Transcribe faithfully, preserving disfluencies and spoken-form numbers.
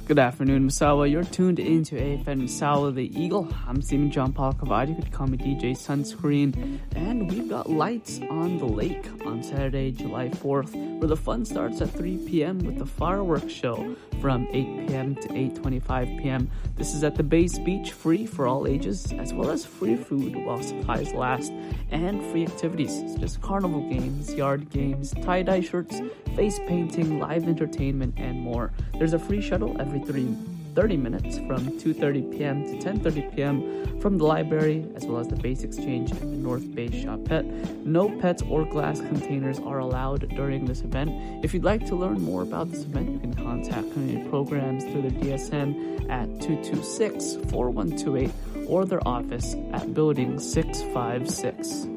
Good afternoon, Misawa. You're tuned into A F M Misawa the Eagle. I'm Stephen John Paul Cavadi. You could call me D J Sunscreen. And we've got lights on the lake on Saturday, July fourth, where the fun starts at three p.m. with the fireworks show from eight p.m. to eight twenty-five p.m. This is at the Base Beach, free for all ages, as well as free food while supplies last, and free activities such as carnival games, yard games, tie-dye shirts, face painting, live entertainment, and more. There's a free shuttle every thirty minutes from two thirty p.m. to ten thirty p.m. from the library, as well as the Base Exchange and the North Bay Shop Pet. No pets or glass containers are allowed during this event. If you'd like to learn more about this event, you can contact community programs through their D S N at two two six, four one two eight or their office at Building six five six.